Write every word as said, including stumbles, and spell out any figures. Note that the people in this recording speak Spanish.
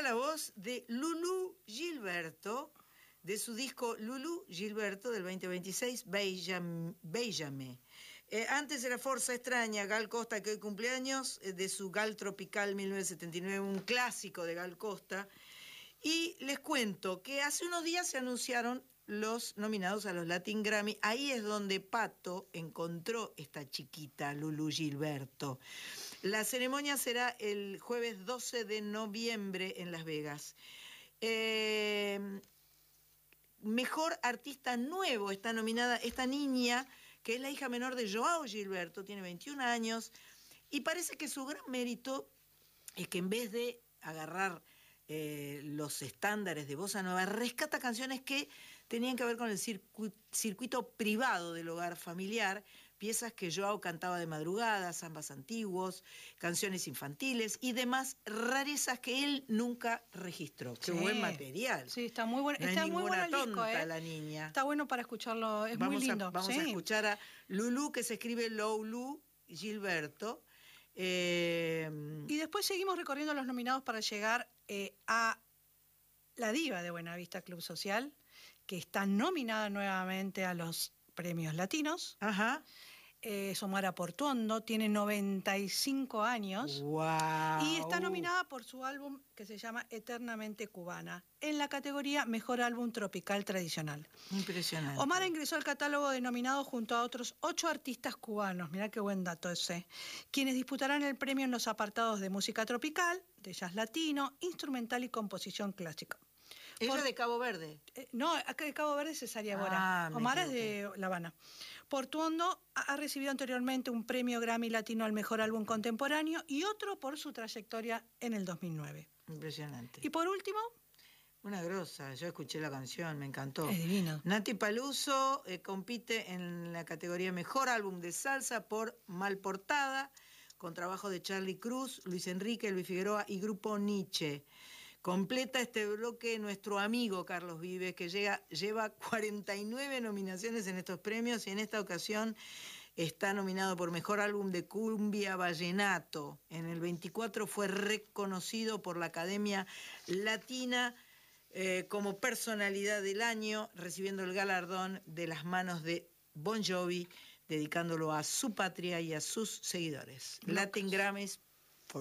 era la voz de Lulú Gilberto, de su disco Lulú Gilberto del veinte veintiséis, Béllame. Eh, antes era Forza Extraña, Gal Costa, que hoy cumpleaños, eh, de su Gal Tropical mil novecientos setenta y nueve, un clásico de Gal Costa. Y les cuento que hace unos días se anunciaron los nominados a los Latin Grammy. Ahí es donde Pato encontró esta chiquita, Lulú Gilberto. La ceremonia será el jueves doce de noviembre en Las Vegas. Eh, mejor artista nuevo está nominada esta niña, que es la hija menor de Joao Gilberto, tiene veintiún años, y parece que su gran mérito es que en vez de agarrar eh, los estándares de bossa nova, rescata canciones que tenían que ver con el circuito, circuito privado del hogar familiar, piezas que Joao cantaba de madrugada, zambas antiguos, canciones infantiles y demás rarezas que él nunca registró. Qué Sí. buen material. Sí, está muy bueno. No está es muy ninguna bueno el disco, tonta ¿eh? la niña. Está bueno para escucharlo, es vamos muy lindo. A, vamos sí. a escuchar a Lulú, que se escribe Loulou Gilberto. Eh, y después seguimos recorriendo los nominados para llegar eh, a la diva de Buenavista Club Social, que está nominada nuevamente a los premios latinos. Ajá. Eh, Xiomara Portuondo, tiene noventa y cinco años. Wow. Y está nominada por su álbum que se llama Eternamente Cubana, en la categoría Mejor Álbum Tropical Tradicional. Impresionante. Omara ingresó al catálogo de nominados junto a otros ocho artistas cubanos, mirá qué buen dato ese, quienes disputarán el premio en los apartados de música tropical, de jazz latino, instrumental y composición clásica. Ella Por, de Cabo Verde. Eh, no, acá de Cabo Verde es Cesaria Bora. Ah, Omara es de La Habana. Portuondo ha recibido anteriormente un premio Grammy Latino al Mejor Álbum Contemporáneo y otro por su trayectoria en el dos mil nueve. Impresionante. Y por último... Una grosa, yo escuché la canción, me encantó. Es divino. Nati Peluso eh, compite en la categoría Mejor Álbum de Salsa por Mal Portada, con trabajo de Charly Cruz, Luis Enrique, Luis Figueroa y Grupo Nietzsche. Completa este bloque nuestro amigo Carlos Vives, que llega, lleva cuarenta y nueve nominaciones en estos premios y en esta ocasión está nominado por Mejor Álbum de Cumbia Vallenato. En el veinticuatro fue reconocido por la Academia Latina eh, como personalidad del año, recibiendo el galardón de las manos de Bon Jovi, dedicándolo a su patria y a sus seguidores. Latin Grammys